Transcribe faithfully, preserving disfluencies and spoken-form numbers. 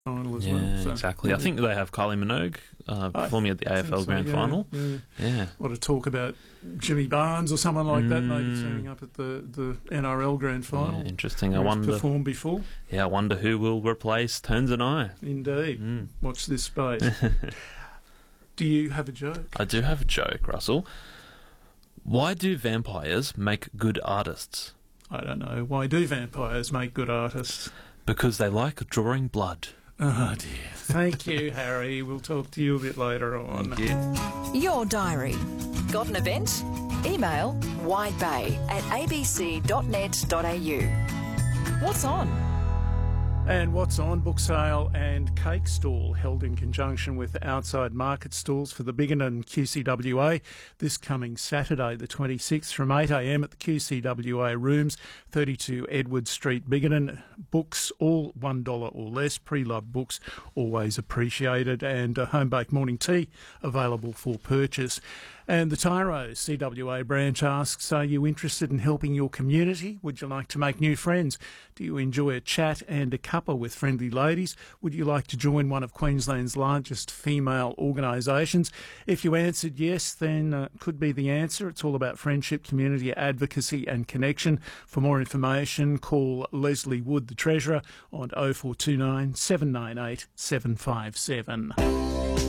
final as Yeah, well. So, exactly. yeah. I think they have Kylie Minogue uh, performing at the A F L so, Grand yeah, Final. Yeah. Yeah. A lot of talk about Jimmy Barnes or someone like that maybe Mm. turning up at the, the N R L Grand Final. Yeah, interesting. I Where he's wonder. performed before. Yeah, I wonder who will replace Turns and I. Indeed. Mm. Watch this space. Do you have a joke? I do have a joke, Russell. Why do vampires make good artists? I don't know. Why do vampires make good artists? Because they like drawing blood. Oh dear. Thank you, Harry. We'll talk to you a bit later on. Your diary. Got an event? Email widebay at a b c dot net dot a u. What's on? And what's on? Book sale and cake stall held in conjunction with outside market stalls for the Biggin Q C W A this coming Saturday the twenty-sixth from eight a m at the Q C W A rooms, thirty-two Edward Street, Biggin. Books all one dollar or less. Pre-loved books always appreciated, and a home-baked morning tea available for purchase. And the Tyro C W A branch asks, are you interested in helping your community? Would you like to make new friends? Do you enjoy a chat and a cuppa with friendly ladies? Would you like to join one of Queensland's largest female organisations? If you answered yes, then uh, could be the answer. It's all about friendship, community, advocacy and connection. For more information, call Leslie Wood, the Treasurer, on oh four two nine, seven nine eight, seven five seven.